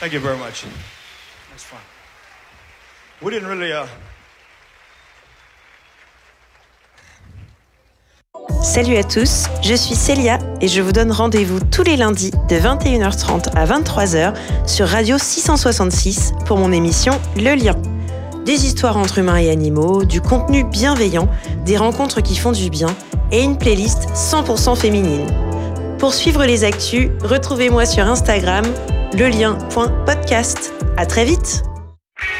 Thank you very much. That's fun. We didn't really... Salut à tous, je suis Célia et je vous donne rendez-vous tous les lundis de 21h30 à 23h sur Radio 666 pour mon émission Le Lien. Des histoires entre humains et animaux, du contenu bienveillant, des rencontres qui font du bien et une playlist 100% féminine. Pour suivre les actus, retrouvez-moi sur Instagram, lelien.podcast. À très vite!